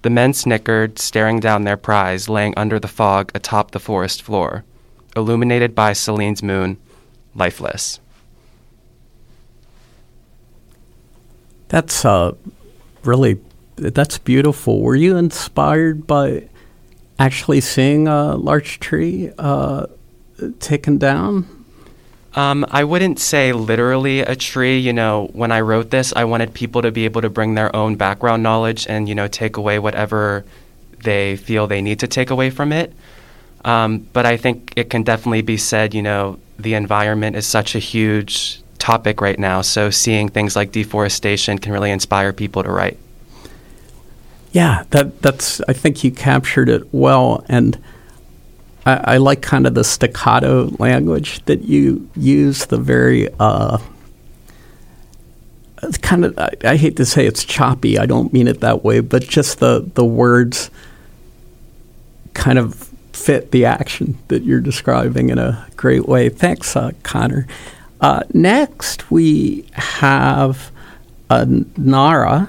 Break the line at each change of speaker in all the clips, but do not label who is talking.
The men snickered, staring down their prize laying under the fog atop the forest floor, illuminated by Celine's moon, lifeless.
That's that's beautiful. Were you inspired by actually seeing a large tree taken down?
I wouldn't say literally a tree. You know, when I wrote this, I wanted people to be able to bring their own background knowledge and, you know, take away whatever they feel they need to take away from it. But I think it can definitely be said, you know, the environment is such a huge topic right now. So seeing things like deforestation can really inspire people to write.
Yeah, that's. I think you captured it well, and I like kind of the staccato language that you use. The very kind of. I hate to say it's choppy. I don't mean it that way, but just the words kind of fit the action that you're describing in a great way. Thanks, Connor. Next, we have Nari.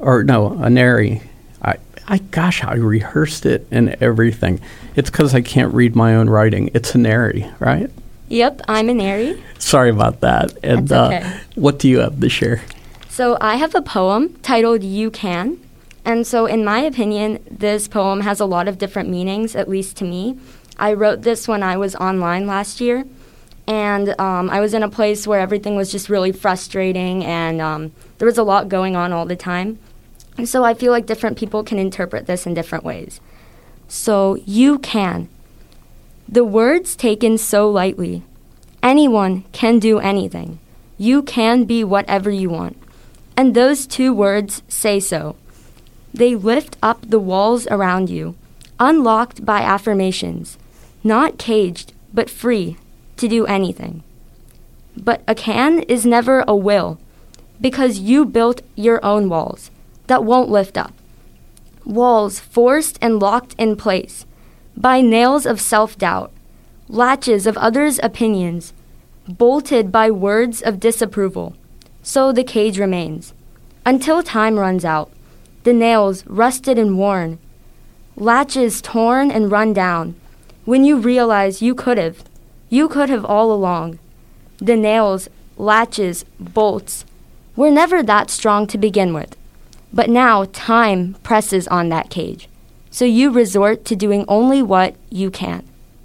I rehearsed it and everything. It's because I can't read my own writing. It's a Nari, right?
Yep, I'm a Nari.
Sorry about that. And
That's okay.
What do you have to share?
So I have a poem titled You Can. And so in my opinion, this poem has a lot of different meanings, at least to me. I wrote this when I was online last year. And I was in a place where everything was just really frustrating and there was a lot going on all the time. And so I feel like different people can interpret this in different ways. So, you can. The words taken so lightly. Anyone can do anything. You can be whatever you want. And those two words say so. They lift up the walls around you, unlocked by affirmations, not caged, but free to do anything. But a can is never a will, because you built your own walls that won't lift up. Walls forced and locked in place by nails of self-doubt, latches of others' opinions, bolted by words of disapproval. So the cage remains, until time runs out, the nails rusted and worn, latches torn and run down, when you realize you could have all along. The nails, latches, bolts were never that strong to begin with. But now time presses on that cage, so you resort to doing only what you can.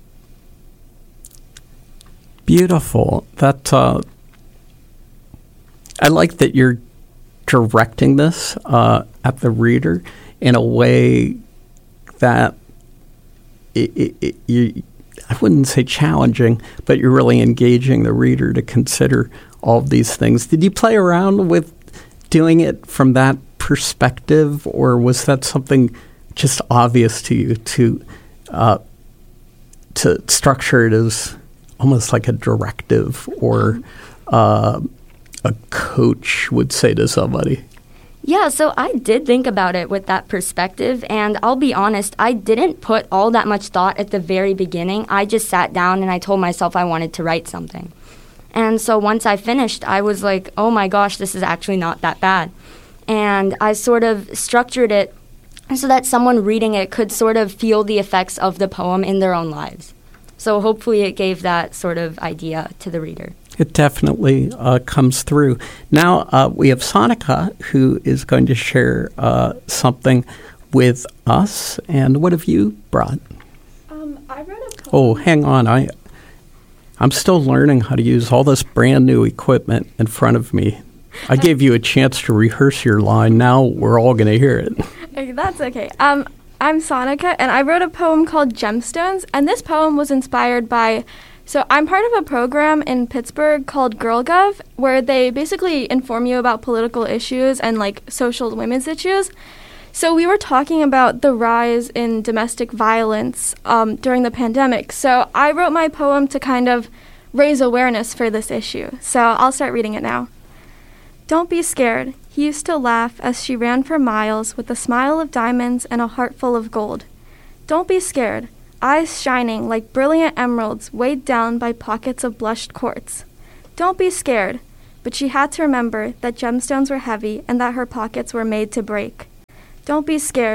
Beautiful. That I like that you're directing this at the reader in a way that I wouldn't say challenging, but you're really engaging the reader to consider all of these things. Did you play around with doing it from that perspective, or was that something just obvious to you to structure it as almost like a directive or a coach would say to somebody?
Yeah, so I did think about it with that perspective, and I'll be honest, I didn't put all that much thought at the very beginning. I just sat down and I told myself I wanted to write something. And so once I finished, I was like, oh my gosh, this is actually not that bad. And I sort of structured it so that someone reading it could sort of feel the effects of the poem in their own lives. So hopefully it gave that sort of idea to the reader.
It definitely comes through. Now we have Sonika, who is going to share something with us. And what have you brought?
I wrote a poem.
Oh, hang on. I'm still learning how to use all this brand new equipment in front of me. I gave you a chance to rehearse your line. Now we're all going to hear it.
Okay, that's okay. I'm Sonika, and I wrote a poem called Gemstones, and this poem was inspired by... So I'm part of a program in Pittsburgh called GirlGov, where they basically inform you about political issues and, like, social women's issues. So we were talking about the rise in domestic violence during the pandemic. So I wrote my poem to kind of raise awareness for this issue. So I'll start reading it now. Don't be scared. He used to laugh as she ran for miles with a smile of diamonds and a heart full of gold. Don't be scared. Eyes shining like brilliant emeralds weighed down by pockets of blushed quartz. Don't be scared. But she had to remember that gemstones were heavy and that her pockets were made to break. Don't be scared.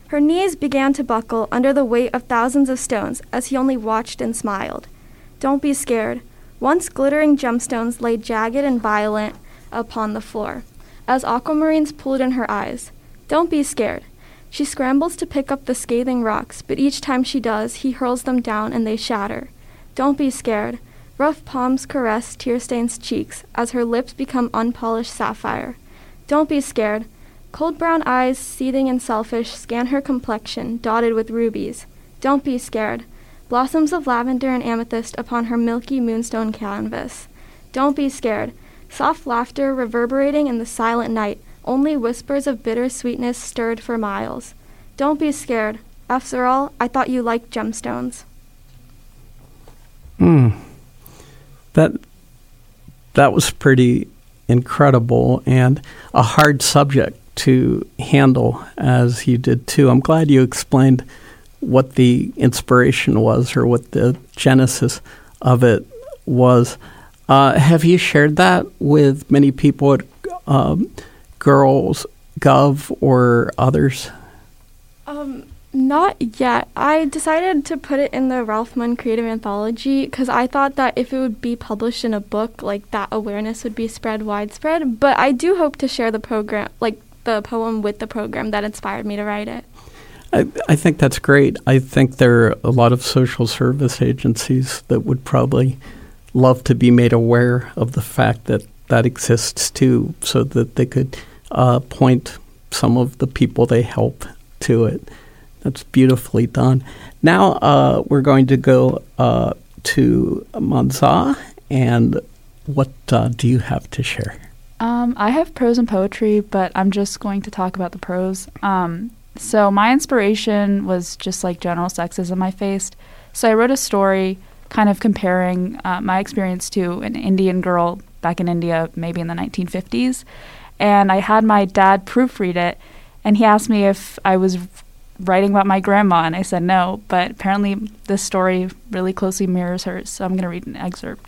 Her knees began to buckle under the weight of thousands of stones as he only watched and smiled. Don't be scared. Once glittering gemstones lay jagged and violent upon the floor, as aquamarines pulled in her eyes. Don't be scared. She scrambles to pick up the scathing rocks, but each time she does, he hurls them down and they shatter. Don't be scared. Rough palms caress tear-stained cheeks as her lips become unpolished sapphire. Don't be scared. Cold brown eyes, seething and selfish, scan her complexion, dotted with rubies. Don't be scared. Blossoms of lavender and amethyst upon her milky moonstone canvas. Don't be scared. Soft laughter reverberating in the silent night, only whispers of bitter sweetness stirred for miles. Don't be scared. After all, I thought you liked gemstones.
That was pretty incredible and a hard subject to handle, as you did too. I'm glad you explained what the inspiration was or what the genesis of it was. Have you shared that with many people at Girls Gov or others?
Not yet. I decided to put it in the Ralph Munn Creative Anthology because I thought that if it would be published in a book, like that awareness would be spread widespread. But I do hope to share the program, like the poem with the program that inspired me to write it.
I think that's great. I think there are a lot of social service agencies that would probably love to be made aware of the fact that that exists too, so that they could point some of the people they help to it. That's beautifully done. Now we're going to go to Manza, and what do you have to share?
I have prose and poetry, but I'm just going to talk about the prose. So my inspiration was just like general sexism I faced. So I wrote a story kind of comparing my experience to an Indian girl back in India, maybe in the 1950s. And I had my dad proofread it, and he asked me if I was writing about my grandma, and I said no, but apparently this story really closely mirrors hers, so I'm going to read an excerpt.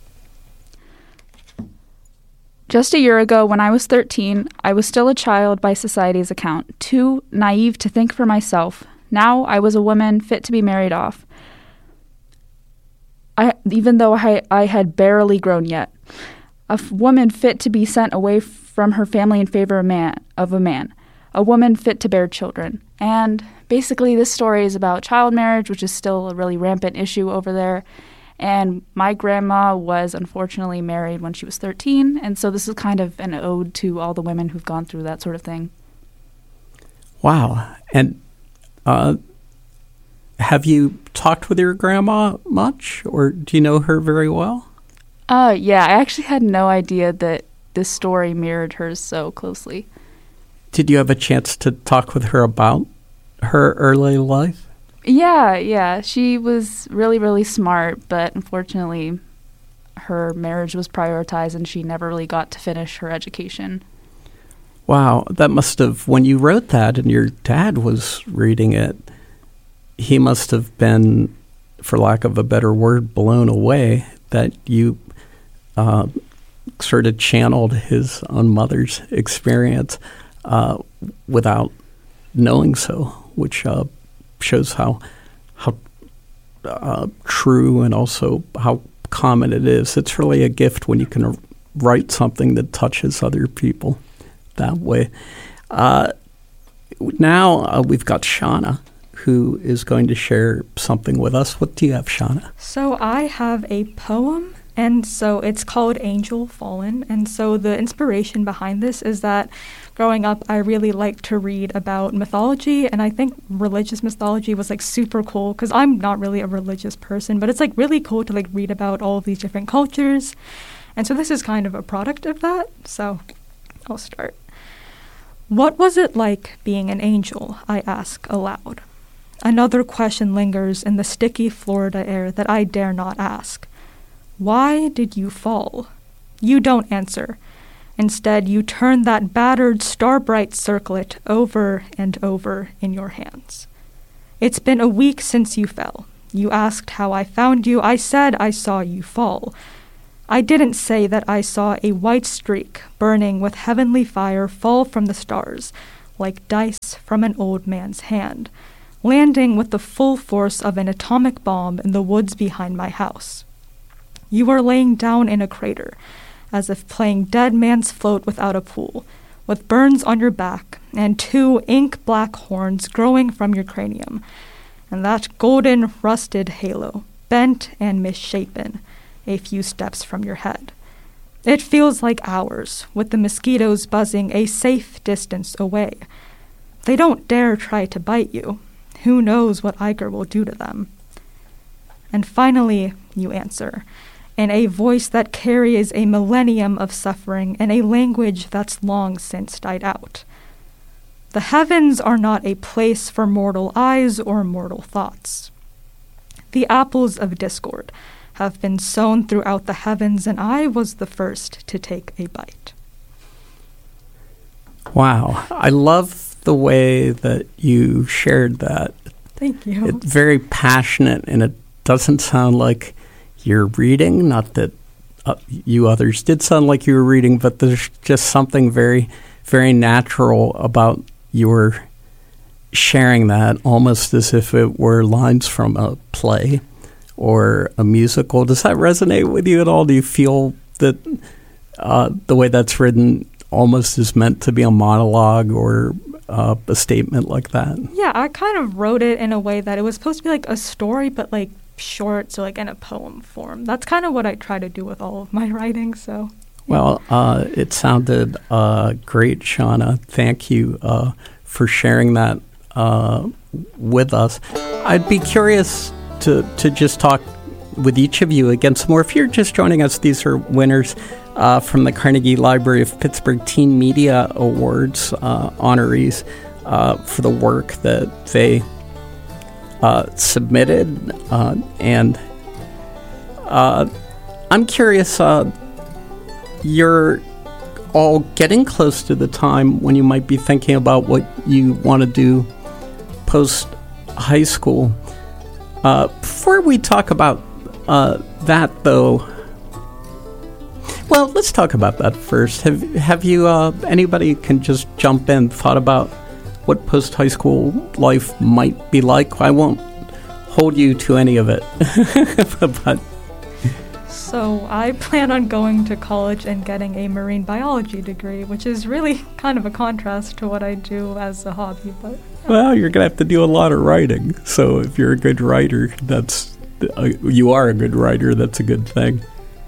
Just a year ago, when I was 13, I was still a child by society's account, too naive to think for myself. Now I was a woman fit to be married off, even though I had barely grown yet. A woman fit to be sent away from her family in favor of a man. A woman fit to bear children. And basically this story is about child marriage, which is still a really rampant issue over there. And my grandma was unfortunately married when she was 13, and so this is kind of an ode to all the women who've gone through that sort of thing.
Wow. And have you talked with your grandma much, or do you know her very well?
Yeah, I actually had no idea that this story mirrored hers so closely.
Did you have a chance to talk with her about her early life?
Yeah. She was really, really smart, but unfortunately her marriage was prioritized and she never really got to finish her education.
Wow, that must have, when you wrote that and your dad was reading it, he must have been, for lack of a better word, blown away that you sort of channeled his own mother's experience without knowing so, which shows how true and also how common it is. It's really a gift when you can write something that touches other people that way. Now we've got Shauna, who is going to share something with us. What do you have, Shauna?
So I have a poem, and so it's called Angel Fallen. And so the inspiration behind this is that growing up, I really liked to read about mythology, and I think religious mythology was like super cool because I'm not really a religious person, but it's like really cool to like read about all of these different cultures. And so this is kind of a product of that. So I'll start. What was it like being an angel? I ask aloud. Another question lingers in the sticky Florida air that I dare not ask. Why did you fall? You don't answer. Instead, you turn that battered, star-bright circlet over and over in your hands. It's been a week since you fell. You asked how I found you. I said I saw you fall. I didn't say that I saw a white streak burning with heavenly fire fall from the stars, like dice from an old man's hand, landing with the full force of an atomic bomb in the woods behind my house. You are laying down in a crater, as if playing dead man's float without a pool, with burns on your back and 2 ink-black horns growing from your cranium, and that golden, rusted halo, bent and misshapen, a few steps from your head. It feels like hours, with the mosquitoes buzzing a safe distance away. They don't dare try to bite you. Who knows what Iger will do to them? And finally, you answer, in a voice that carries a millennium of suffering and a language that's long since died out. The heavens are not a place for mortal eyes or mortal thoughts. The apples of discord have been sown throughout the heavens, and I was the first to take a bite.
Wow. I love the way that you shared that.
Thank you.
It's very passionate, and it doesn't sound like you're reading. Not that you others did sound like you were reading, but there's just something very, very natural about your sharing that, almost as if it were lines from a play or a musical. Does that resonate with you at all? Do you feel that the way that's written almost is meant to be a monologue or a statement like that?
Yeah, I kind of wrote it in a way that it was supposed to be like a story, but like short, so like in a poem form. That's kind of what I try to do with all of my writing, so.
Well, it sounded great, Shauna. Thank you for sharing that with us. I'd be curious to just talk with each of you again some more. If you're just joining us, these are winners from the Carnegie Library of Pittsburgh Teen Media Awards, honorees for the work that they submitted. And I'm curious, you're all getting close to the time when you might be thinking about what you want to do post high school. Before we talk about that, though, well, let's talk about that first. Have you, anybody can just jump in, thought about what post high school life might be like? I won't hold you to any of it, but.
So I plan on going to college and getting a marine biology degree, which is really kind of a contrast to what I do as a hobby. But
well, you're going to have to do a lot of writing. So if you're a good writer, you are a good writer, that's a good thing.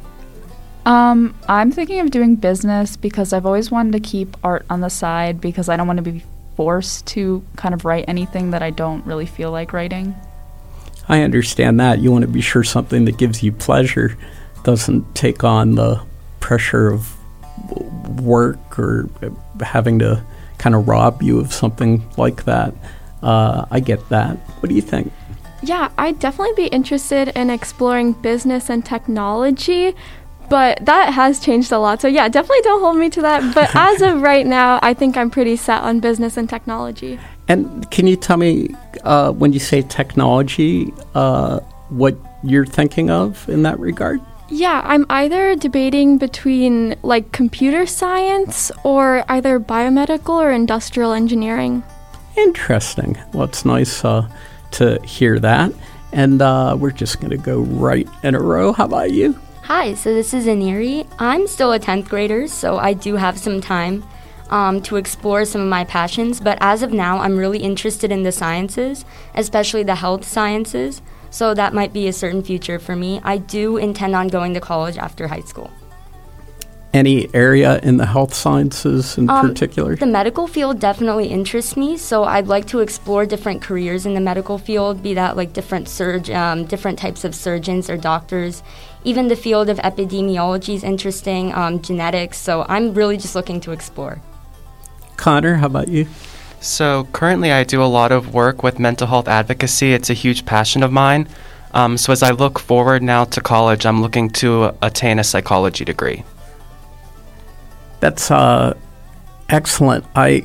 I'm thinking of doing business because I've always wanted to keep art on the side because I don't want to be forced to kind of write anything that I don't really feel like writing.
I understand that. You want to be sure something that gives you pleasure doesn't take on the pressure of work or having to kind of rob you of something like that. I get that. What do you think?
Yeah, I'd definitely be interested in exploring business and technology, but that has changed a lot. So yeah, definitely don't hold me to that. But as of right now, I think I'm pretty set on business and technology.
And can you tell me, when you say technology, what you're thinking of in that regard?
Yeah, I'm either debating between like computer science or either biomedical or industrial engineering.
Interesting. Well, it's nice to hear that. And we're just going to go right in a row. How about you?
Hi, so this is Aniri. I'm still a 10th grader, so I do have some time to explore some of my passions. But as of now, I'm really interested in the sciences, especially the health sciences. So that might be a certain future for me. I do intend on going to college after high school.
Any area in the health sciences in particular?
The medical field definitely interests me, so I'd like to explore different careers in the medical field, be that like different types of surgeons or doctors. Even the field of epidemiology is interesting, genetics, so I'm really just looking to explore.
Connor, how about you?
So currently I do a lot of work with mental health advocacy. It's a huge passion of mine. So as I look forward now to college, I'm looking to attain a psychology degree.
That's excellent. I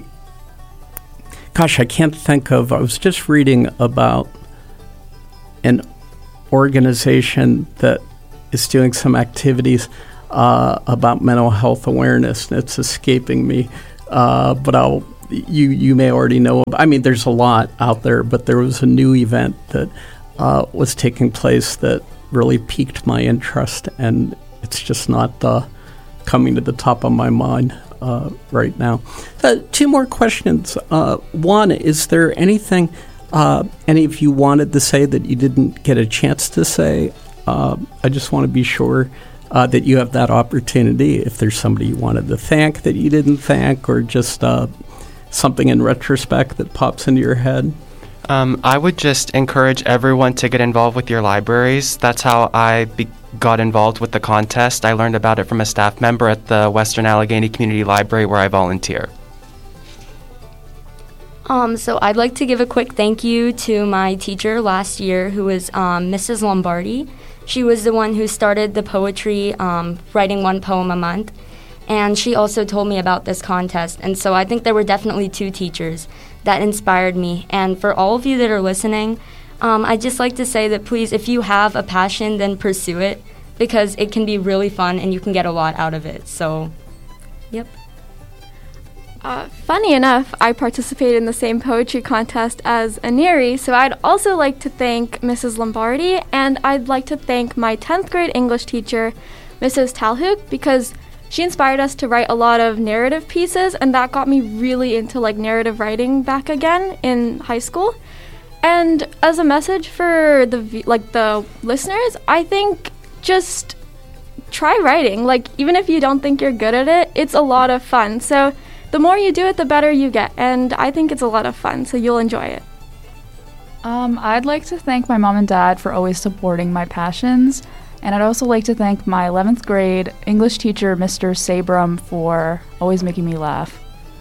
can't think of, I was just reading about an organization that is doing some activities about mental health awareness, and it's escaping me. But I'll you may already know. I mean, there's a lot out there, but there was a new event that was taking place that really piqued my interest, and it's just not coming to the top of my mind right now. Two more questions. One, is there anything any of you wanted to say that you didn't get a chance to say? I just want to be sure that you have that opportunity. If there's somebody you wanted to thank that you didn't thank, or just something in retrospect that pops into your head.
I would just encourage everyone to get involved with your libraries. That's how I got involved with the contest. I learned about it from a staff member at the Western Allegheny Community Library where I volunteer.
So I'd like to give a quick thank you to my teacher last year, who was Mrs. Lombardi. She was the one who started the poetry, writing one poem a month. And she also told me about this contest. And so I think there were definitely two teachers that inspired me. And for all of you that are listening, I'd just like to say that please, if you have a passion, then pursue it, because it can be really fun and you can get a lot out of it. So, yep.
Funny enough, I participated in the same poetry contest as Aneri, so I'd also like to thank Mrs. Lombardi, and I'd like to thank my 10th grade English teacher, Mrs. Talhook, because she inspired us to write a lot of narrative pieces, and that got me really into narrative writing back again in high school. And as a message for the listeners, I think just try writing. Even if you don't think you're good at it, it's a lot of fun. So the more you do it, the better you get. And I think it's a lot of fun, so you'll enjoy it.
I'd like to thank my mom and dad for always supporting my passions. And I'd also like to thank my 11th grade English teacher, Mr. Sabrum, for always making me laugh.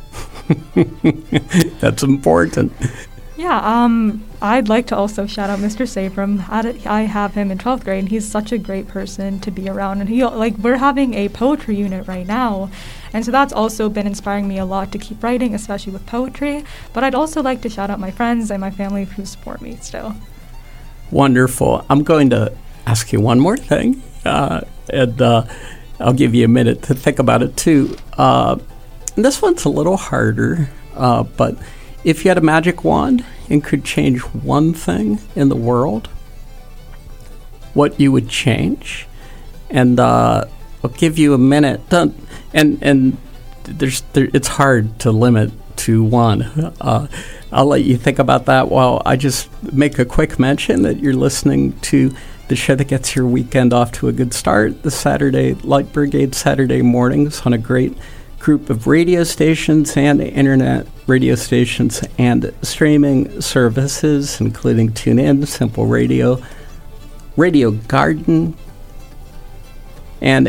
That's important.
Yeah, I'd like to also shout out Mr. Sabrum. I have him in 12th grade, and he's such a great person to be around. And we're having a poetry unit right now, and so that's also been inspiring me a lot to keep writing, especially with poetry. But I'd also like to shout out my friends and my family who support me still.
Wonderful. I'm going to ask you one more thing, and I'll give you a minute to think about it too. This one's a little harder, but if you had a magic wand and could change one thing in the world, what you would change? And I'll give you a minute. And it's hard to limit to one. I'll let you think about that while I just make a quick mention that you're listening to the show that gets your weekend off to a good start, the Saturday Light Brigade Saturday mornings, on a great group of radio stations and internet radio stations and streaming services, including TuneIn, Simple Radio, Radio Garden, and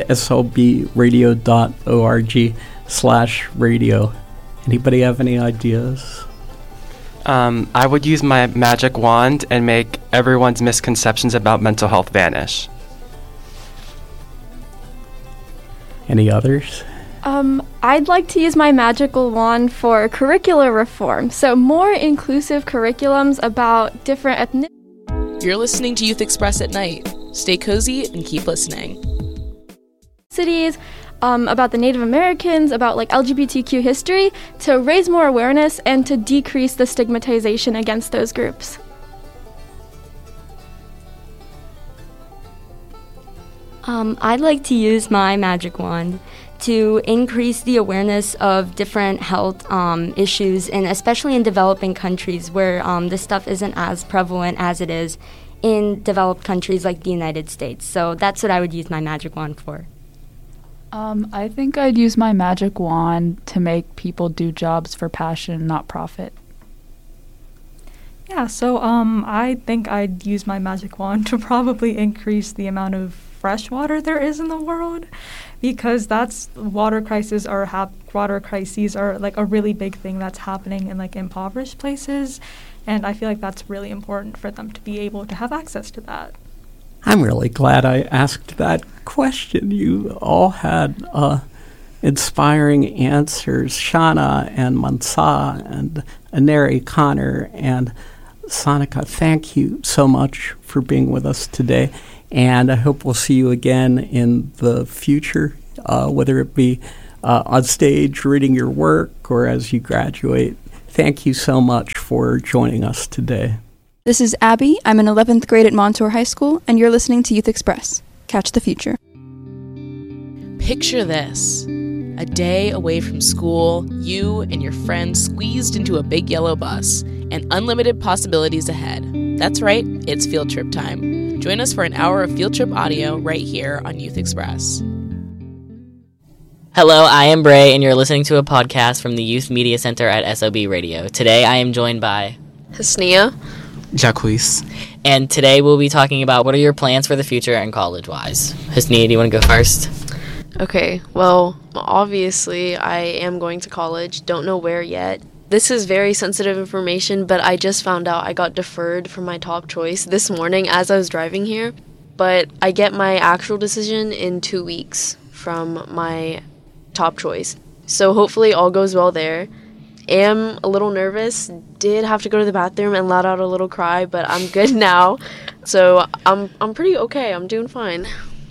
slbradio.org/radio. Anybody have any ideas?
I would use my magic wand and make everyone's misconceptions about mental health vanish.
Any others?
I'd like to use my magical wand for curricular reform, so more inclusive curriculums about different ethnicities.
You're listening to Youth Express at Night. Stay cozy and keep listening.
About the Native Americans, about LGBTQ history, to raise more awareness and to decrease the stigmatization against those groups.
I'd like to use my magic wand to increase the awareness of different health issues, and especially in developing countries where this stuff isn't as prevalent as it is in developed countries like the United States. So that's what I would use my magic wand for.
I think I'd use my magic wand to make people do jobs for passion, not profit.
Yeah, so I think I'd use my magic wand to probably increase the amount of fresh water there is in the world, because water crises are a really big thing that's happening in impoverished places, and I feel like that's really important for them to be able to have access to that.
I'm really glad I asked that question. You all had inspiring answers. Shauna and Mansa and Aneri, Connor, and Sonika, thank you so much for being with us today. And I hope we'll see you again in the future, whether it be on stage reading your work or as you graduate. Thank you so much for joining us today.
This is Abby. I'm in 11th grade at Montour High School, and you're listening to Youth Express. Catch the future.
Picture this. A day away from school, you and your friends squeezed into a big yellow bus, and unlimited possibilities ahead. That's right, it's field trip time. Join us for an hour of field trip audio right here on Youth Express.
Hello, I am Bray, and you're listening to a podcast from the Youth Media Center at SOB Radio. Today I am joined by
Hasnia,
Jacquees,
and today we'll be talking about what are your plans for the future and college-wise. Hasnia, do you want to go first?
Okay, well, obviously I am going to college. Don't know where yet. This is very sensitive information, but I just found out I got deferred from my top choice this morning as I was driving here. But I get my actual decision in 2 weeks from my top choice. So hopefully all goes well there. Am a little nervous. Did have to go to the bathroom and let out a little cry, but I'm good now. So I'm pretty okay. I'm doing fine.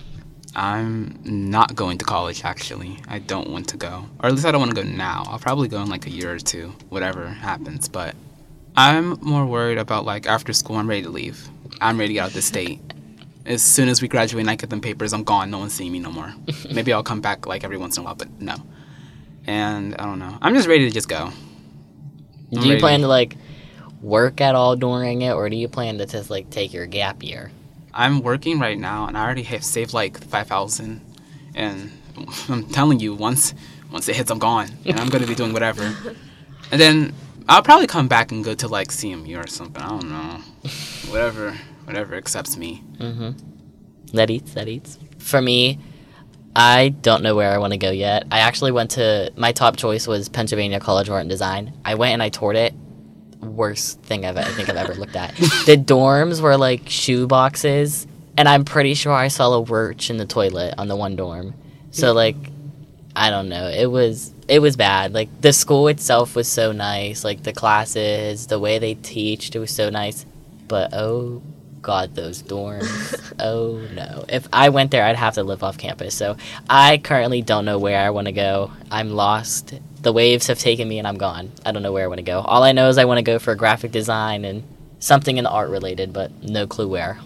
I'm not going to college, actually. I don't want to go. Or at least I don't want to go now. I'll probably go in like a year or two, whatever happens. But I'm more worried about like after school, I'm ready to leave. I'm ready to get out of this state. As soon as we graduate and I get them papers, I'm gone. No one's seeing me no more. Maybe I'll come back like every once in a while, but no. And I don't know. I'm just ready to just go.
Do you plan to like work at all during it, or do you plan to just like take your gap year?
I'm working right now, and I already have saved like $5,000, and I'm telling you, once it hits, I'm gone, and I'm going to be doing whatever. And then I'll probably come back and go to like CMU or something. I don't know, whatever accepts me.
Mm-hmm. That eats. For me, I don't know where I want to go yet. I actually my top choice was Pennsylvania College of Art and Design. I went and I toured it. Worst thing I think I've ever looked at. The dorms were like shoe boxes, and I'm pretty sure I saw a roach in the toilet on the one dorm. So like, I don't know. It was bad. Like the school itself was so nice. Like the classes, the way they teach, it was so nice. But oh God, those dorms. Oh no. If I went there, I'd have to live off campus. So I currently don't know where I want to go. I'm lost. The waves have taken me and I'm gone. I don't know where I want to go. All I know is I want to go for graphic design and something in the art related, but no clue where.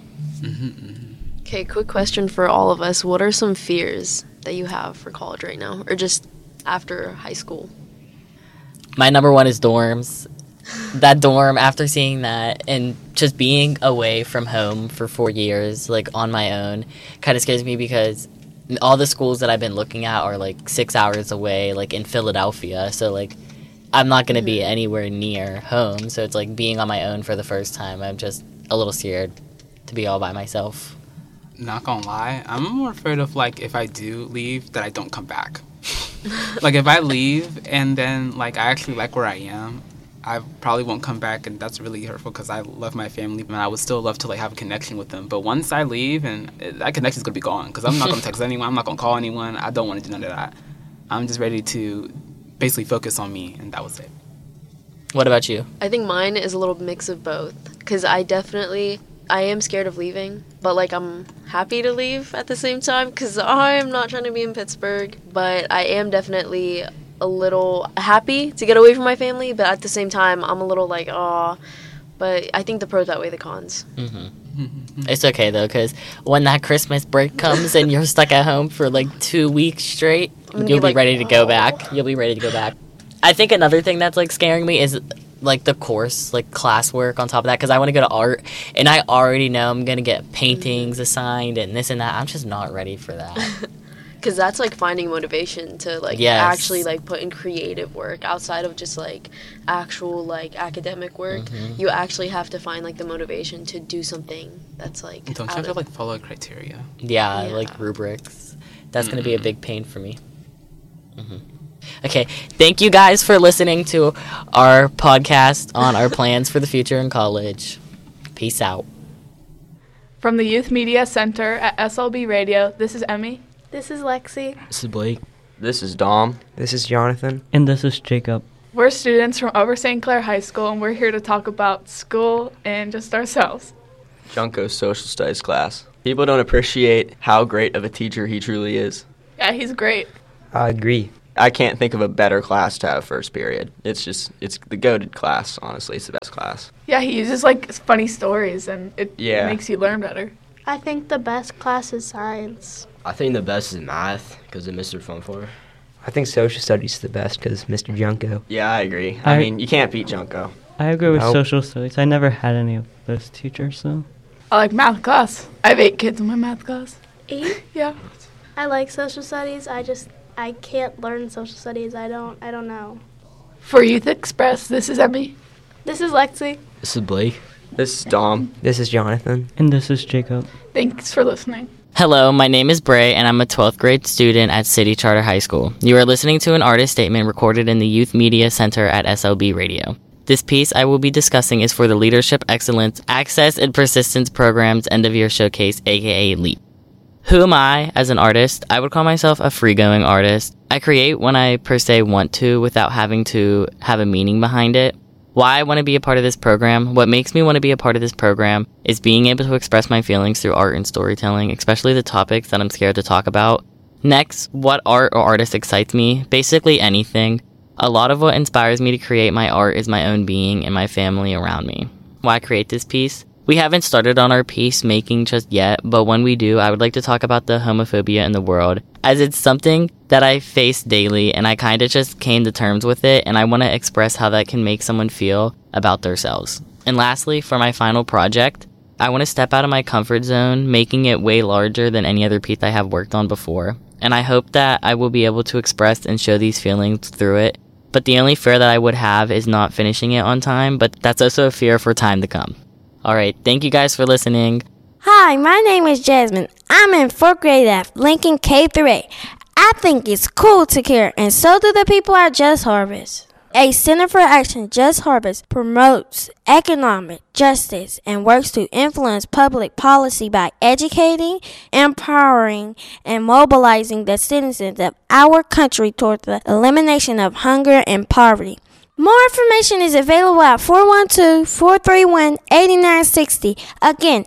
Okay, quick question for all of us. What are some fears that you have for college right now, or just after high school?
My number one is dorms. That dorm, after seeing that and just being away from home for 4 years, like on my own, kind of scares me because all the schools that I've been looking at are like 6 hours away, like in Philadelphia. So like I'm not going to be anywhere near home. So it's like being on my own for the first time. I'm just a little scared to be all by myself.
Not gonna lie, I'm more afraid of like if I do leave that I don't come back. Like if I leave and then like I actually like where I am, I probably won't come back, and that's really hurtful because I love my family and I would still love to like have a connection with them. But once I leave, and that connection's gonna be gone because I'm not gonna text anyone, I'm not gonna call anyone. I don't want to do none of that. I'm just ready to basically focus on me, and that was it.
What about you?
I think mine is a little mix of both because I am scared of leaving, but like I'm happy to leave at the same time because I'm not trying to be in Pittsburgh, but I am definitely a little happy to get away from my family, but at the same time I'm a little like, aw. But I think the pros outweigh the cons.
It's okay though, because when that Christmas break comes and you're stuck at home for like 2 weeks straight, you'll be ready to go back. You'll be ready to go back. I think another thing that's like scaring me is like the course, like classwork on top of that, because I want to go to art, and I already know I'm gonna get paintings assigned and this and that. I'm just not ready for that.
Because that's like finding motivation to like actually like put in creative work outside of just like actual like academic work. You actually have to find like the motivation to do something that's like
don't you have to like follow criteria?
Yeah, like rubrics. That's gonna be a big pain for me. Okay, thank you guys for listening to our podcast on our plans for the future in college. Peace out.
From the Youth Media Center at SLB Radio, this is Emmy.
This is Lexi.
This is Blake.
This is Dom.
This is Jonathan.
And this is Jacob.
We're students from Over St. Clair High School, and we're here to talk about school and just ourselves.
Junko's social studies class. People don't appreciate how great of a teacher he truly is.
Yeah, he's great.
I agree.
I can't think of a better class to have first period. It's the goated class, honestly. It's the best class.
Yeah, he uses like funny stories and it makes you learn better.
I think the best class is science.
I think the best is math because of Mr. Funfor.
I think social studies is the best because Mr. Junko.
Yeah, I agree. I mean, you can't beat Junko.
I agree with social studies. I never had any of those teachers, so.
I like math class. I have 8 kids in my math class.
8?
Yeah.
I like social studies. I can't learn social studies. I don't know.
For Youth Express, this is Emmy.
This is Lexi.
This is Blake.
This is Dom.
This is Jonathan.
And this is Jacob.
Thanks for listening.
Hello, my name is Bray, and I'm a 12th grade student at City Charter High School. You are listening to an artist statement recorded in the Youth Media Center at SLB Radio. This piece I will be discussing is for the Leadership Excellence, Access, and Persistence Program's End-of-Year Showcase, aka LEAP. Who am I as an artist? I would call myself a free-going artist. I create when I per se want to without having to have a meaning behind it. Why I want to be a part of this program, what makes me want to be a part of this program, is being able to express my feelings through art and storytelling, especially the topics that I'm scared to talk about. Next, what art or artist excites me? Basically anything. A lot of what inspires me to create my art is my own being and my family around me. Why create this piece? We haven't started on our piece making just yet, but when we do, I would like to talk about the homophobia in the world, as it's something that I face daily and I kind of just came to terms with it, and I want to express how that can make someone feel about themselves. And lastly, for my final project, I want to step out of my comfort zone, making it way larger than any other piece I have worked on before. And I hope that I will be able to express and show these feelings through it. But the only fear that I would have is not finishing it on time, but that's also a fear for time to come. Alright, thank you guys for listening.
Hi, my name is Jasmine. I'm in 4th grade at Lincoln K-8. I think it's cool to care, and so do the people at Just Harvest. A Center for Action Just Harvest promotes economic justice and works to influence public policy by educating, empowering, and mobilizing the citizens of our country toward the elimination of hunger and poverty. More information is available at 412-431-8960. Again,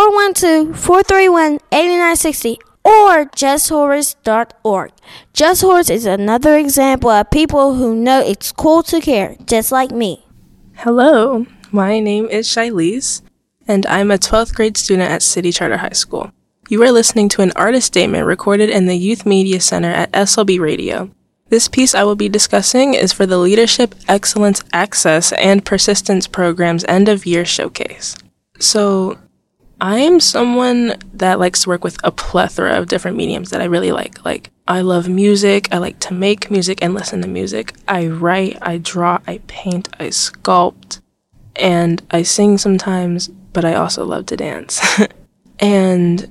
412-431-8960. Or justhorse.org. Just Horse is another example of people who know it's cool to care, just like me.
Hello, my name is Shilese, and I'm a 12th grade student at City Charter High School. You are listening to an artist statement recorded in the Youth Media Center at SLB Radio. This piece I will be discussing is for the Leadership Excellence Access and Persistence Program's End-of-Year Showcase. So, I am someone that likes to work with a plethora of different mediums that I really like. Like, I love music, I like to make music and listen to music. I write, I draw, I paint, I sculpt, and I sing sometimes, but I also love to dance. And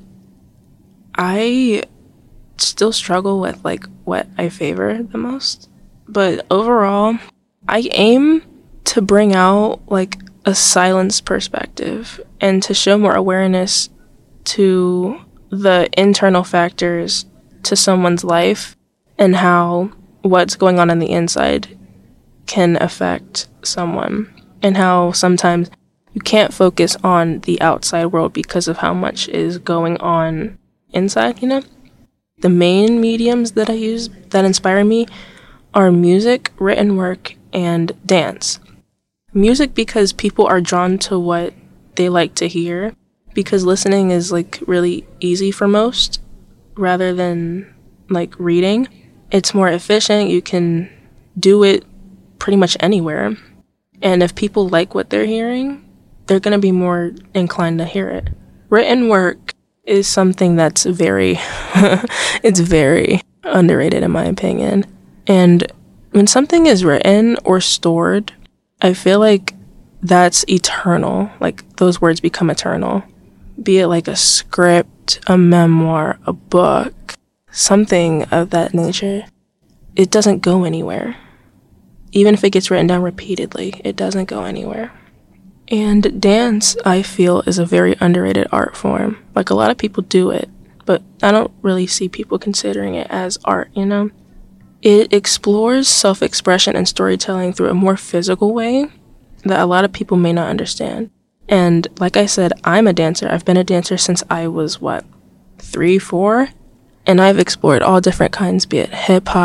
I still struggle with, like, what I favor the most. But overall, I aim to bring out, like, a silenced perspective and to show more awareness to the internal factors to someone's life and how what's going on the inside can affect someone, and how sometimes you can't focus on the outside world because of how much is going on inside, you know? The main mediums that I use that inspire me are music, written work, and dance. Music because people are drawn to what they like to hear, because listening is like really easy for most rather than like reading. It's more efficient. You can do it pretty much anywhere. And if people like what they're hearing, they're going to be more inclined to hear it. Written work is something that's it's very underrated in my opinion. And when something is written or stored, I feel like that's eternal. Like, those words become eternal. Be it like a script, a memoir, a book, something of that nature. It doesn't go anywhere. Even if it gets written down repeatedly, it doesn't go anywhere. And dance, I feel, is a very underrated art form. Like, a lot of people do it, but I don't really see people considering it as art, you know? It explores self-expression and storytelling through a more physical way that a lot of people may not understand. And like I said, I'm a dancer. I've been a dancer since I was, 3, 4? And I've explored all different kinds, be it hip-hop,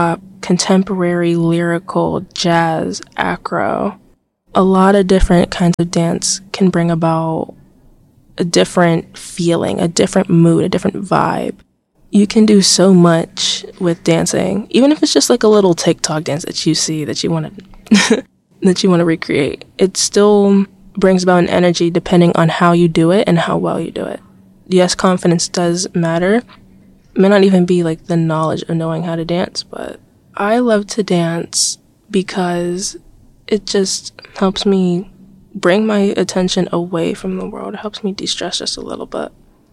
contemporary, lyrical, jazz, acro. A lot of different kinds of dance can bring about a different feeling, a different mood, a different vibe. You can do so much with dancing, even if it's just like a little TikTok dance that you see that you want to that you want to recreate. It still brings about an energy depending on how you do it and how well you do it. Yes, confidence does matter. It may not even be like the knowledge of knowing how to dance, but I love to dance because it just helps me bring my attention away from the world. It helps me de-stress just a little bit.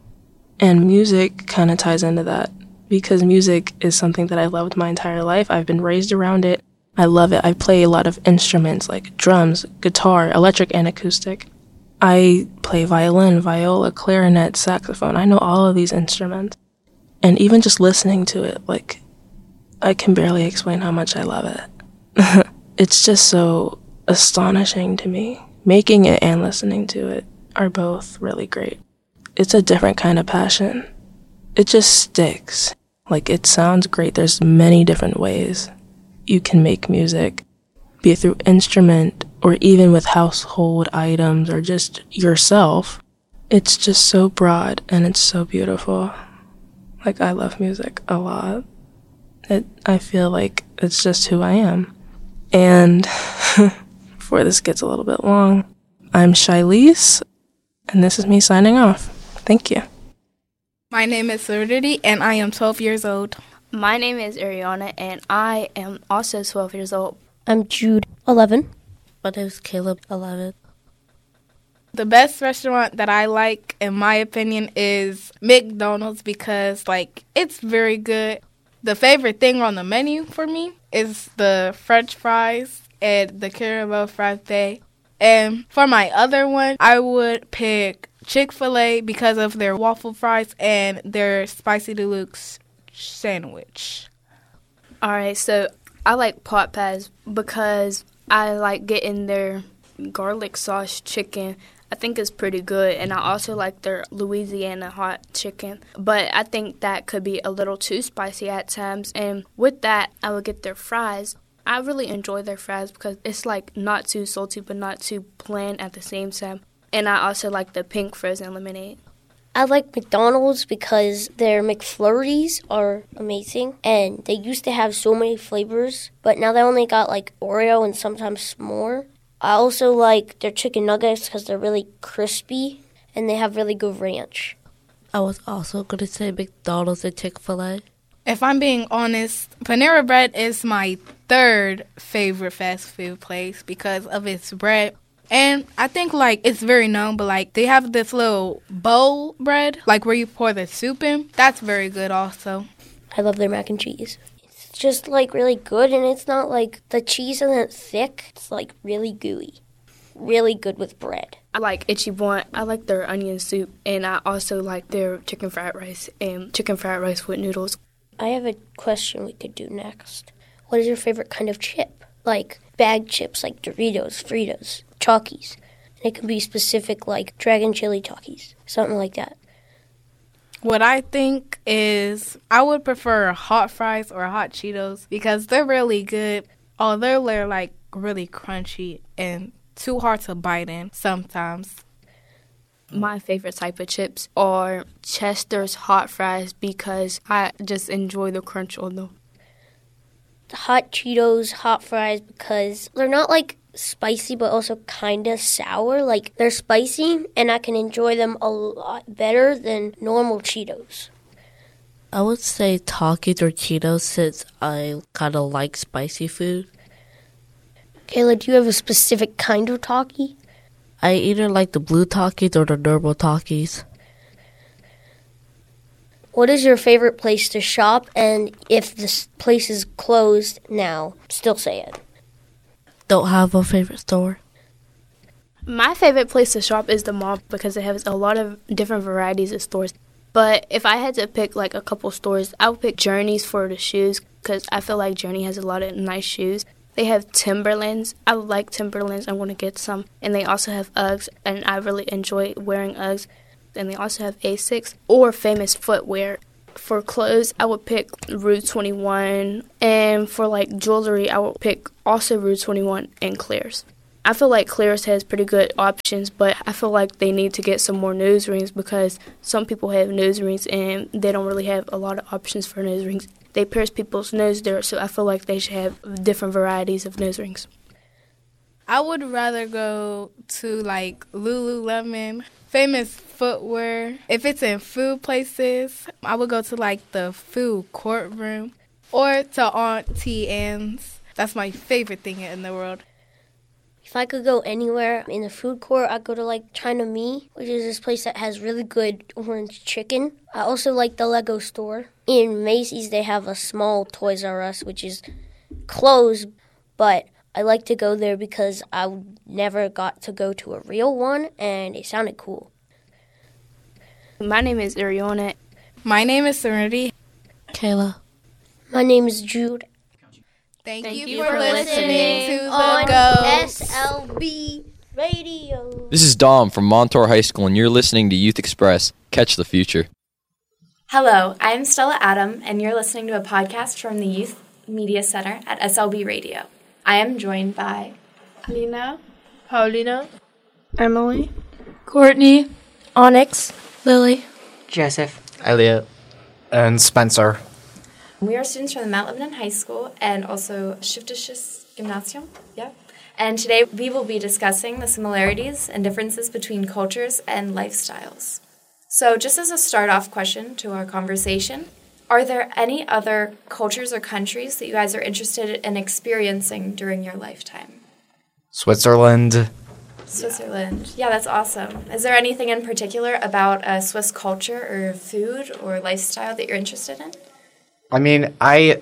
And music kind of ties into that because music is something that I loved my entire life. I've been raised around it. I love it. I play a lot of instruments like drums, guitar, electric and acoustic. I play violin, viola, clarinet, saxophone. I know all of these instruments. And even just listening to it, like, I can barely explain how much I love it. It's just so astonishing to me. Making it and listening to it are both really great. It's a different kind of passion. It just sticks. Like, it sounds great. There's many different ways you can make music, be it through instrument or even with household items or just yourself. It's just so broad and it's so beautiful. Like, I love music a lot. I feel like it's just who I am. And before this gets a little bit long, I'm Shylise, and this is me signing off. Thank you.
My name is Solidity, and I am 12 years old.
My name is Ariana, and I am also 12 years old.
I'm Jude, 11.
My name is Caleb, 11.
The best restaurant that I like, in my opinion, is McDonald's because, like, it's very good. The favorite thing on the menu for me is the French fries and the caramel frappe. And for my other one, I would pick Chick-fil-A because of their waffle fries and their spicy deluxe sandwich.
All right, so I like pot pies because I like getting their garlic sauce chicken. I think it's pretty good, and I also like their Louisiana hot chicken. But I think that could be a little too spicy at times, and with that, I would get their fries. I really enjoy their fries because it's like not too salty but not too bland at the same time. And I also like the pink frozen lemonade.
I like McDonald's because their McFlurries are amazing. And they used to have so many flavors, but now they only got like Oreo and sometimes s'more. I also like their chicken nuggets because they're really crispy and they have really good ranch.
I was also going to say McDonald's and Chick-fil-A.
If I'm being honest, Panera Bread is my third favorite fast food place because of its bread. And I think, like, it's very known, but, like, they have this little bowl bread, like, where you pour the soup in. That's very good also.
I love their mac and cheese. It's just, like, really good, and it's not, like, the cheese isn't thick. It's, like, really gooey. Really good with bread.
I like Itchy Blunt. I like their onion soup, and I also like their chicken fried rice and chicken fried rice with noodles.
I have a question we could do next. What is your favorite kind of chip? Like, bag chips, like Doritos, Fritos, Chalkies. It can be specific, like Dragon Chili Chalkies, something like that.
What I think is I would prefer hot fries or hot Cheetos because they're really good, although they're, like, really crunchy and too hard to bite in sometimes.
My favorite type of chips are Chester's hot fries because I just enjoy the crunch on them.
Hot Cheetos, hot fries, because they're not, like, spicy, but also kind of sour. Like, they're spicy, and I can enjoy them a lot better than normal Cheetos.
I would say Takis or Cheetos since I kind of like spicy food.
Kayla, do you have a specific kind of Taki?
I either like the blue Takis or the normal Takis.
What is your favorite place to shop? And if this place is closed now, still say it.
Don't have a favorite store.
My favorite place to shop is the mall because it has a lot of different varieties of stores. But if I had to pick like a couple stores, I would pick Journeys for the shoes because I feel like Journey has a lot of nice shoes. They have Timberlands. I like Timberlands. I'm going to get some. And they also have Uggs, and I really enjoy wearing Uggs. And they also have Asics or Famous Footwear. For clothes, I would pick Rue 21. And for like jewelry, I would pick also Rue 21 and Claire's. I feel like Claire's has pretty good options, but I feel like they need to get some more nose rings because some people have nose rings and they don't really have a lot of options for nose rings. They pierce people's nose there, so I feel like they should have different varieties of nose rings.
I would rather go to like Lululemon, famous footwear. If it's in food places, I would go to like the food courtroom or to Auntie Anne's. That's my favorite thing in the world.
If I could go anywhere in the food court, I'd go to like China Me, which is this place that has really good orange chicken. I also like the Lego store. In Macy's, they have a small Toys R Us, which is closed, but I like to go there because I never got to go to a real one, and it sounded cool.
My name is Ariana.
My name is Serenity.
Kayla. My name is Jude.
Thank you for listening to
on
The Ghost.
SLB Radio.
This is Dom from Montour High School, and you're listening to Youth Express. Catch the future.
Hello, I'm Stella Adam, and you're listening to a podcast from the Youth Media Center at SLB Radio. I am joined by
Lina, Paulina,
Emily,
Courtney,
Onyx, Lily,
Joseph,
Elliot, and Spencer.
We are students from the Mount Lebanon High School and also Stiftisches Gymnasium. Yeah. And today we will be discussing the similarities and differences between cultures and lifestyles. So just as a start-off question to our conversation, are there any other cultures or countries that you guys are interested in experiencing during your lifetime?
Switzerland.
Switzerland. Yeah, that's awesome. Is there anything in particular about Swiss culture or food or lifestyle that you're interested in?
I mean, I'm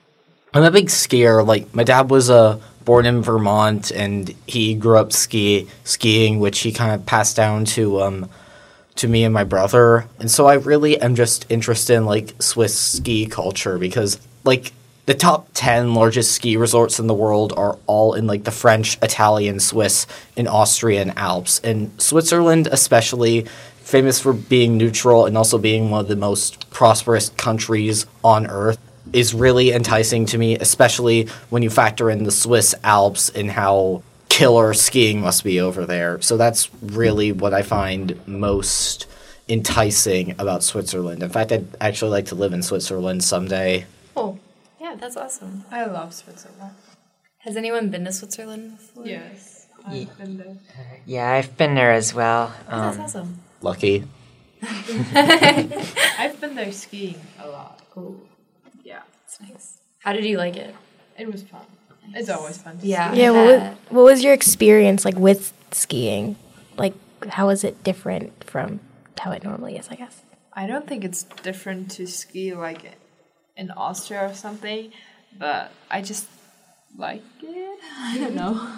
a big skier. Like, my dad was born in Vermont, and he grew up skiing, which he kind of passed down to me and my brother. And so I really am just interested in, like, Swiss ski culture because, like, the top 10 largest ski resorts in the world are all in, like, the French, Italian, Swiss, and Austrian Alps. And Switzerland especially, famous for being neutral and also being one of the most prosperous countries on Earth, is really enticing to me, especially when you factor in the Swiss Alps and how killer skiing must be over there. So that's really what I find most enticing about Switzerland. In fact, I'd actually like to live in Switzerland someday.
Oh, yeah, that's awesome.
I love Switzerland.
Has anyone been to Switzerland before?
Yes, I've been there.
Yeah, I've been there as well.
That's awesome.
Lucky.
I've been there skiing a lot.
Cool.
Yeah.
It's nice. How did you like it?
It was fun. Nice. It's always fun to
ski.
Yeah.
Yeah, what was your experience like with skiing? Like, how was it different from how it normally is, I guess?
I don't think it's different to ski like in Austria or something, but I just like it. I don't know.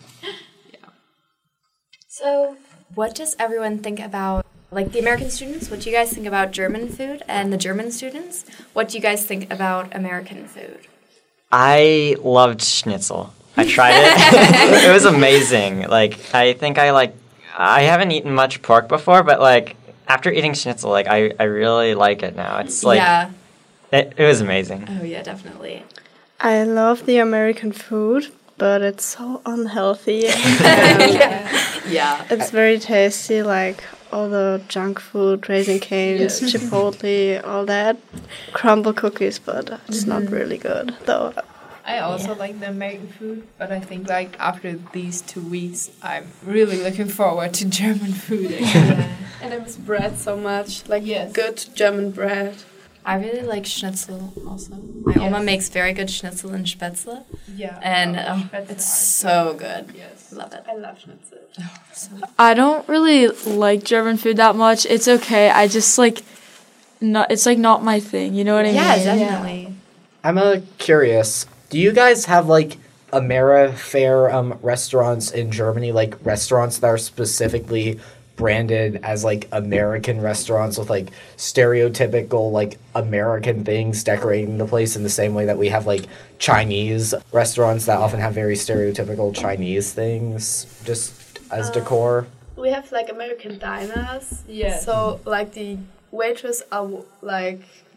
So, what does everyone think about, like the American students, what do you guys think about German food? And the German students, what do you guys think about American food?
I loved schnitzel. I tried it. It was amazing. Like, I think I haven't eaten much pork before, but like after eating schnitzel, like I really like it now. It's like,
yeah.
It was amazing.
Oh yeah, definitely.
I love the American food, but it's so unhealthy.
Yeah.
It's very tasty, like all the junk food, Raising Cane's,
Yes.
Chipotle, all that. Crumble cookies, but it's not really good, though.
I also like the American food, but I think like after these 2 weeks, I'm really looking forward to German food.
And it was bread so much, like good German bread.
I really like schnitzel also. My Oma makes very good schnitzel and spätzle.
Yeah.
And it's so good.
Yes.
Love it.
I love schnitzel.
I don't really like German food that much. It's okay. I just like, it's like not my thing. You know what I mean?
Yeah, definitely.
I'm curious. Do you guys have like Amerifare restaurants in Germany, like restaurants that are specifically branded as like American restaurants with like stereotypical like American things decorating the place in the same way that we have like Chinese restaurants that often have very stereotypical Chinese things just as decor?
We have like American diners.
Yeah.
So like the waitress are like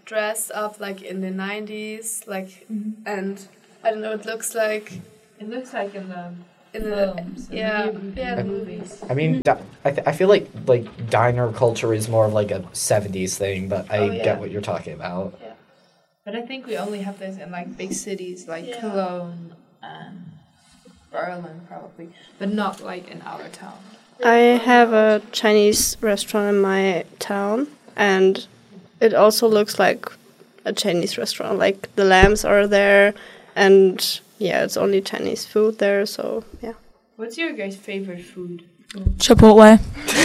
dress up like in the 90s, like, and I don't know, it looks like
in the
films,
the movies.
I mean, I feel like diner culture is more of like a 70s thing, but I get what you're talking about.
Yeah. But I think we only have this in like big cities like Cologne and Berlin probably, but not like in our town.
I have a Chinese restaurant in my town, and it also looks like a Chinese restaurant. Like the lamps are there, and yeah, it's only Chinese food there, so yeah.
What's your guys' favorite food?
Chipotle.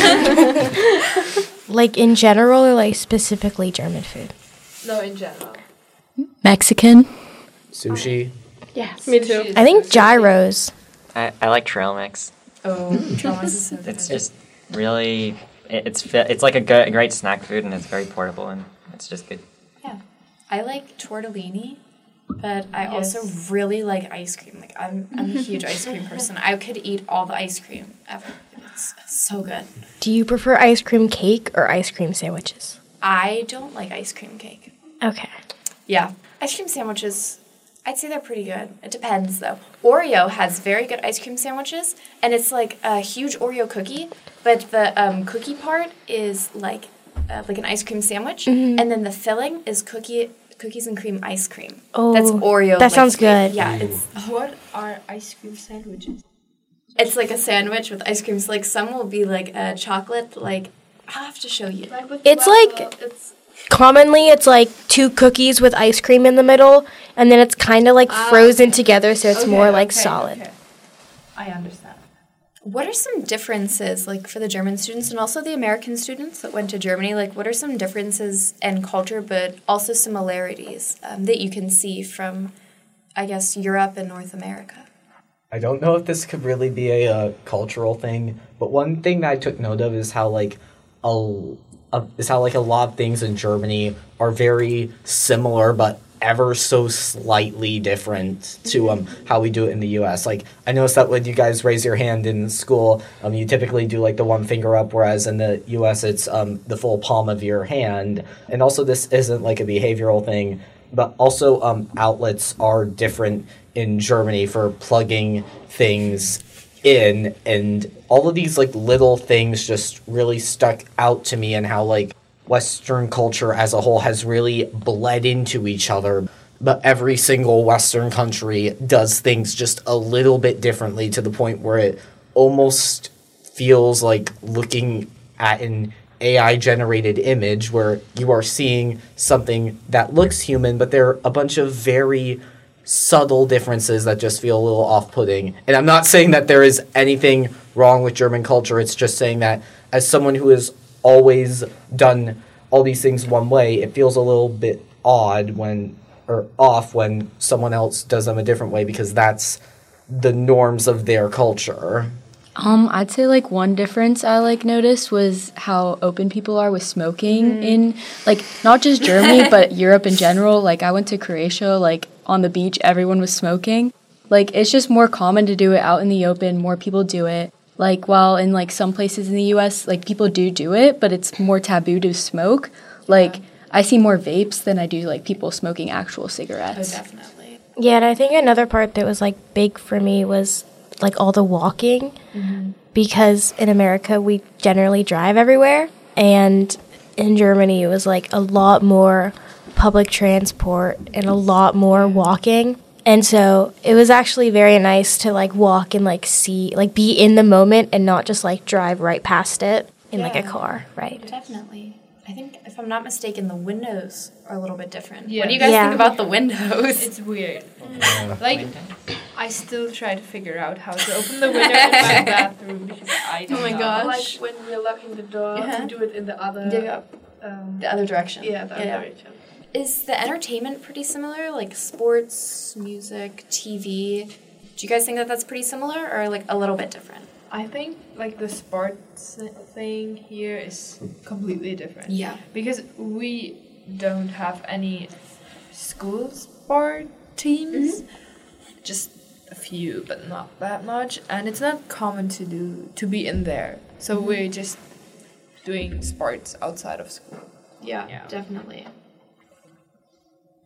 Like in general or like specifically German food?
No, in general.
Mexican.
Sushi.
Yes, me too.
I think gyros.
I like trail mix.
Oh, trail mix is so good.
It's just really, it's like a great snack food, and it's very portable, and it's just good.
Yeah. I like tortellini, but I also really like ice cream. Like I'm a huge ice cream person. I could eat all the ice cream ever. It's so good.
Do you prefer ice cream cake or ice cream sandwiches?
I don't like ice cream cake.
Okay.
Yeah. Ice cream sandwiches, I'd say they're pretty good. It depends, though. Oreo has very good ice cream sandwiches, and it's like a huge Oreo cookie, but the cookie part is like an ice cream sandwich, and then the filling is cookies and cream ice cream.
Oh,
that's Oreo.
That sounds good.
Yeah, it's.
What are ice cream sandwiches?
It's like a sandwich with ice creams. Like some will be like a chocolate. Like I'll have to show you.
It's like commonly it's like 2 cookies with ice cream in the middle, and then it's kind of like frozen together, so it's more like solid.
Okay. I understand.
What are some differences, like, for the German students and also the American students that went to Germany? Like, what are some differences in culture, but also similarities that you can see from, I guess, Europe and North America?
I don't know if this could really be a cultural thing, but one thing that I took note of is how a lot of things in Germany are very similar, but ever so slightly different to how we do it in the U.S. Like, I noticed that when you guys raise your hand in school, you typically do like the one finger up, whereas in the U.S. it's the full palm of your hand. And also, this isn't like a behavioral thing, but also outlets are different in Germany for plugging things in, and all of these like little things just really stuck out to me, and how like Western culture as a whole has really bled into each other, but every single Western country does things just a little bit differently, to the point where it almost feels like looking at an AI-generated image where you are seeing something that looks human, but there are a bunch of very subtle differences that just feel a little off-putting. And I'm not saying that there is anything wrong with German culture, it's just saying that as someone who has always done all these things one way, it feels a little bit odd off when someone else does them a different way, because that's the norms of their culture.
I'd say like one difference I like noticed was how open people are with smoking in like not just Germany but Europe in general. Like I went to Croatia, like on the beach everyone was smoking. Like it's just more common to do it out in the open, more people do it. Like while in like some places in the US like people do it, but it's more taboo to smoke. Like I see more vapes than I do like people smoking actual cigarettes.
Oh, definitely.
Yeah, and I think another part that was like big for me was like all the walking, because in America we generally drive everywhere, and in Germany it was like a lot more public transport and a lot more walking. And so it was actually very nice to like walk and like see, like be in the moment and not just like drive right past it in like a car, right?
Definitely. I think, if I'm not mistaken, the windows are a little bit different.
Yeah.
What do you guys think about the windows?
It's weird. Like, I still try to figure out how to open the window in my bathroom because I don't know.
Like when we're locking the door, we do it in the other
the other direction.
Yeah, the other direction.
Is the entertainment pretty similar? Like sports, music, TV? Do you guys think that that's pretty similar, or like a little bit different?
I think like the sports thing here is completely different.
Yeah.
Because we don't have any school sport teams. Just a few, but not that much. And it's not common to be in there. So we're just doing sports outside of school.
Yeah, definitely.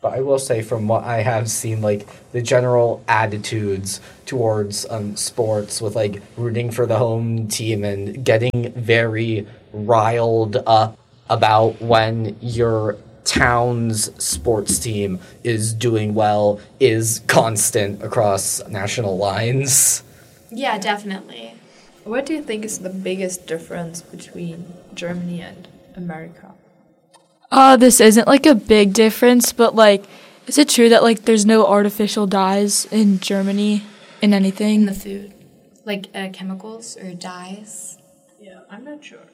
But I will say, from what I have seen, like, the general attitudes towards sports with, like, rooting for the home team and getting very riled up about when your town's sports team is doing well is constant across national lines.
Yeah, definitely.
What do you think is the biggest difference between Germany and America?
This isn't like a big difference, but like, is it true that like there's no artificial dyes in Germany in anything?
In the food, like chemicals or dyes.
Yeah, I'm not sure.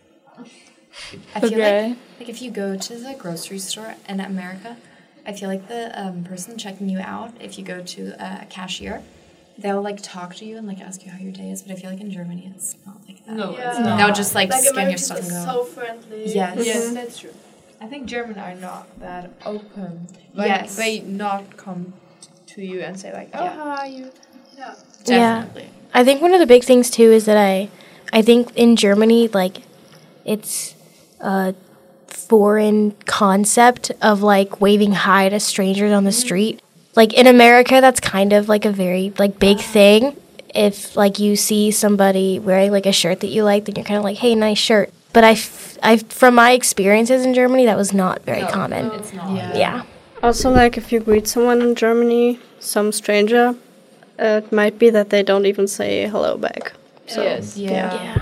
I feel like if you go to the grocery store in America, I feel like the person checking you out, if you go to a cashier, they'll like talk to you and like ask you how your day is. But I feel like in Germany it's not like that.
No,
it's
it's not.
They'll just like scan
Americans
your stuff and
are
go.
so friendly.
Yes.
Yes, that's true. I think Germans are not that open. Like,
Yes.
they not come to you and say like, oh, how are you?
Yeah.
Definitely.
Yeah. I think one of the big things too is that I think in Germany, like, it's a foreign concept of like waving hi to strangers on the street. Like in America, that's kind of like a very like big thing. If like you see somebody wearing like a shirt that you like, then you're kind of like, hey, nice shirt. But I from my experiences in Germany, that was not very common.
No, it's not.
Yeah.
Also, like, if you greet someone in Germany, some stranger, it might be that they don't even say hello back. So,
Yes.
Yeah.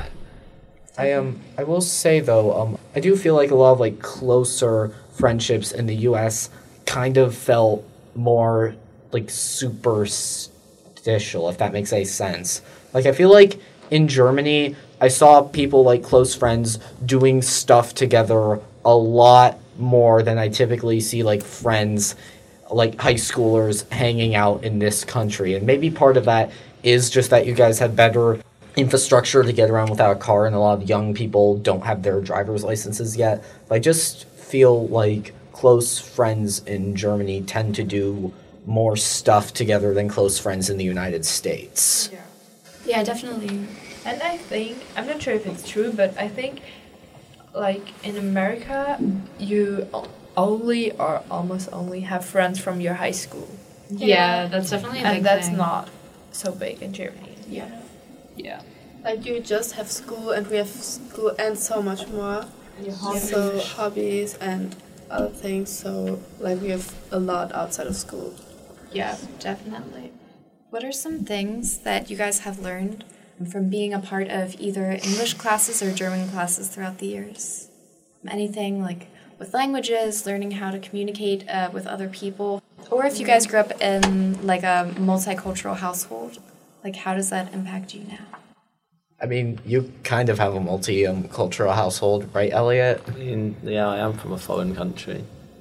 I will say though, I do feel like a lot of like closer friendships in the U.S. kind of felt more like superstitial, if that makes any sense. Like, I feel like in Germany, I saw people like close friends doing stuff together a lot more than I typically see like friends, like high schoolers, hanging out in this country. And maybe part of that is just that you guys have better infrastructure to get around without a car, and a lot of young people don't have their driver's licenses yet. But I just feel like close friends in Germany tend to do more stuff together than close friends in the United States.
Yeah, definitely.
And I think, I'm not sure if it's true, but I think like in America, you only or almost only have friends from your high school.
Yeah, that's definitely a big
And that's
thing.
not so big in Germany.
Yeah.
Yeah.
Like you just have school, and we have school and so much more. So hobbies and other things. So like we have a lot outside of school.
Yeah, definitely. What are some things that you guys have learned from being a part of either English classes or German classes throughout the years? Anything like with languages, learning how to communicate with other people, or if you guys grew up in like a multicultural household, like how does that impact you now?
I mean, you kind of have a multi-cultural household, right, Elliot?
Yeah, I am from a foreign country.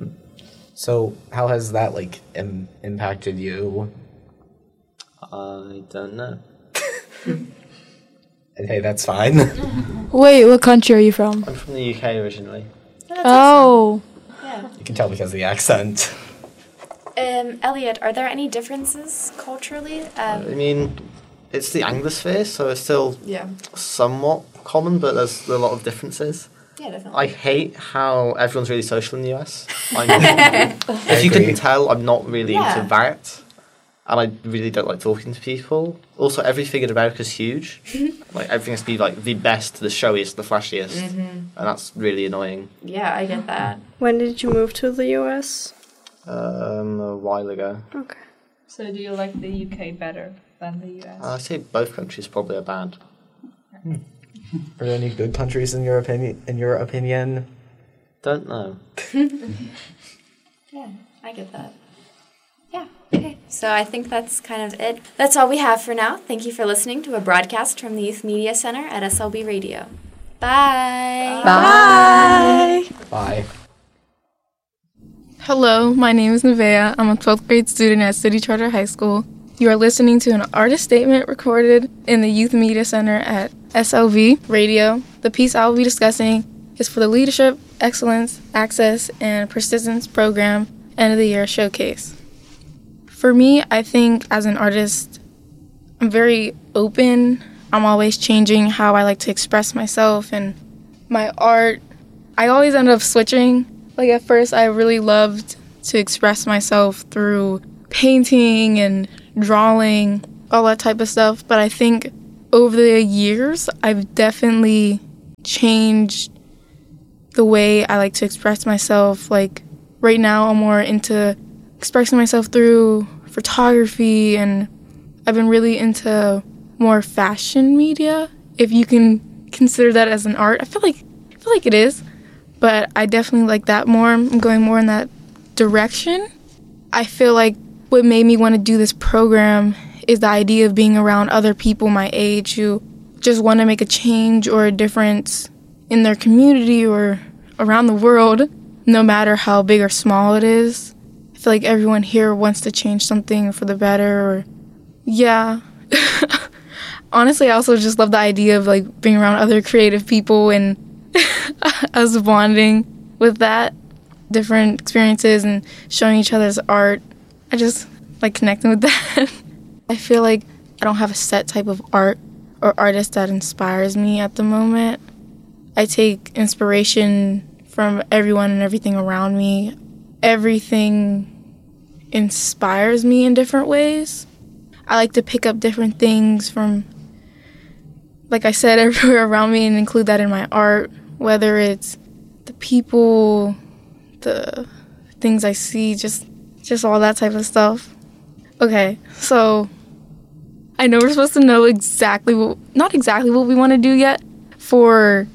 So how has that like impacted you?
I don't know.
And hey, that's fine.
Wait, what country are you from?
I'm from the UK originally.
Oh.
Yeah.
You can tell because of the accent.
Elliot, are there any differences culturally?
I mean, it's the Anglosphere, so it's still
Yeah.
somewhat common, but there's a lot of differences.
Yeah, definitely.
I hate how everyone's really social in the US. If you couldn't tell, I'm not really
Yeah.
into that. And I really don't like talking to people. Also, everything in America's huge. Like, everything has to be, like, the best, the showiest, the flashiest.
Mhm.
And that's really annoying.
Yeah, I get that.
When did you move to the US?
A while ago.
Okay.
So do you like the UK better than the US?
I'd say both countries probably are bad.
Are there any good countries in your opinion?
Don't know.
Yeah, I get that. Yeah, okay. So I think that's kind of it. That's all we have for now. Thank you for listening to a broadcast from the Youth Media Center at SLB Radio. Bye.
Bye.
Bye.
Hello, my name is Nevaeh. I'm a 12th grade student at City Charter High School. You are listening to an artist statement recorded in the Youth Media Center at SLV Radio. The piece I will be discussing is for the Leadership, Excellence, Access, and Persistence Program End of the Year Showcase. For me, I think as an artist, I'm very open. I'm always changing how I like to express myself and my art. I always end up switching. Like at first, I really loved
to express myself through painting and drawing, all that type of stuff. But I think over the years, I've definitely changed the way I like to express myself. Like right now, I'm more into expressing myself through photography, and I've been really into more fashion media, if you can consider that as an art. I feel like it is, but I definitely like that more. I'm going more in that direction. I feel like what made me want to do this program is the idea of being around other people my age who just want to make a change or a difference in their community or around the world, no matter how big or small it is. I feel like everyone here wants to change something for the better, or yeah. Honestly, I also just love the idea of like being around other creative people and us bonding with that, different experiences and showing each other's art. I just like connecting with that. I feel like I don't have a set type of art or artist that inspires me at the moment. I take inspiration from everyone and everything around me. Everything inspires me in different ways. I like to pick up different things from, like I said, everywhere around me and include that in my art, whether it's the people, the things I see, just all that type of stuff. Okay, so I know we're supposed to know not exactly what we want to do yet for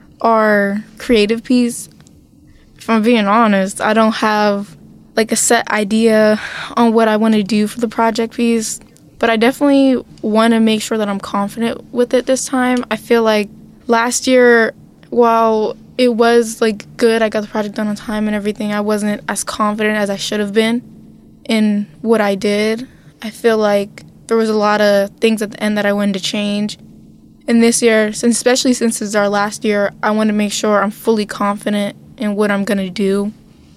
our creative piece. If I'm being honest, I don't have like a set idea on what I want to do for the project piece, but I definitely want to make sure that I'm confident with it this time. I feel like last year, while it was like good, I got the project done on time and everything, I wasn't as confident as I should have been in what I did. I feel like there was a lot of things at the end that I wanted to change. And this year, especially since it's our last year, I want to make sure I'm fully confident in what I'm going to do.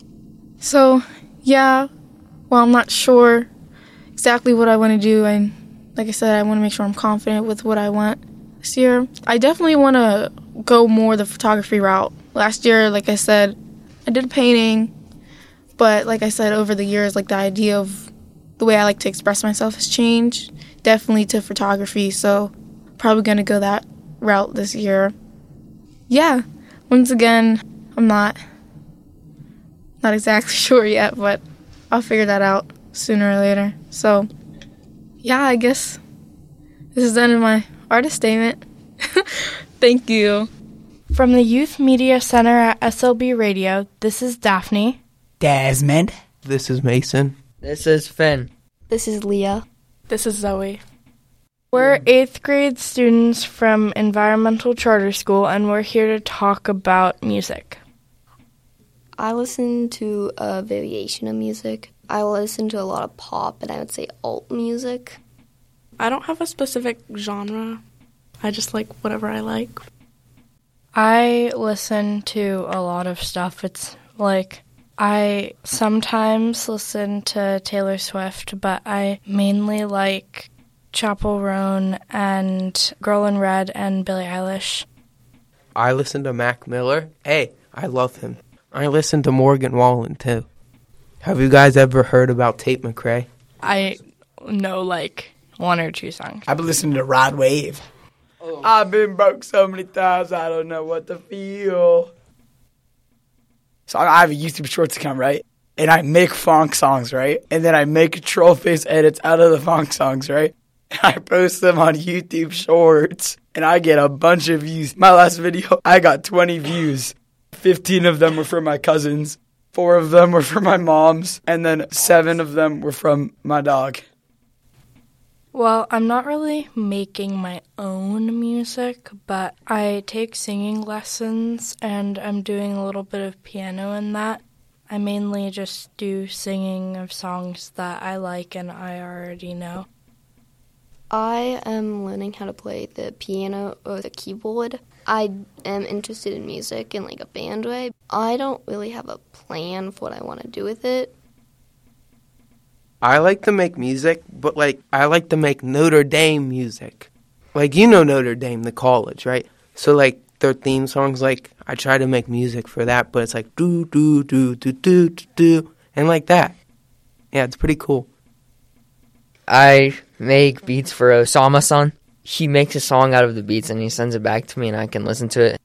So, yeah, while I'm not sure exactly what I want to do, and like I said, I want to make sure I'm confident with what I want this year. I definitely want to go more the photography route. Last year, like I said, I did painting, but like I said, over the years, like the idea of the way I like to express myself has changed, definitely to photography, so probably going to go that route this year. Yeah, once again, I'm not exactly sure yet, but I'll figure that out sooner or later. So, yeah, I guess this is the end of my artist statement. Thank you.
From the Youth Media Center at SLB Radio, this is Daphne.
Desmond. This is Mason.
This is Finn.
This is Leah.
This is Zoe.
We're 8th grade students from Environmental Charter School, and we're here to talk about music.
I listen to a variation of music. I listen to a lot of pop, and I would say alt music.
I don't have a specific genre. I just like whatever I like.
I listen to a lot of stuff. It's like I sometimes listen to Taylor Swift, but I mainly like Chappell Roan and Girl in Red and Billie Eilish.
I listen to Mac Miller. Hey, I love him. I listen to Morgan Wallen, too. Have you guys ever heard about Tate McRae?
I know, like, 1 or 2 songs.
I've been listening to Rod Wave. Oh. I've been broke so many times, I don't know what to feel. So I have a YouTube Shorts account, right? And I make funk songs, right? And then I make troll face edits out of the funk songs, right? And I post them on YouTube Shorts. And I get a bunch of views. My last video, I got 20 views. 15 of them were from my cousins. 4 of them were from my mom's. And then 7 of them were from my dog.
Well, I'm not really making my own music, but I take singing lessons and I'm doing a little bit of piano in that. I mainly just do singing of songs that I like and I already know.
I am learning how to play the piano or the keyboard. I am interested in music in like a band way. I don't really have a plan for what I want to do with it.
I like to make music, but, like, I like to make Notre Dame music. Like, you know Notre Dame, the college, right? So, like, their theme songs, like, I try to make music for that, but it's like, do, do, do, do, do, do, do.
and like that. Yeah, it's pretty cool.
I make beats for Osama-san. He makes a song out of the beats and he sends it back to me and I can listen to it.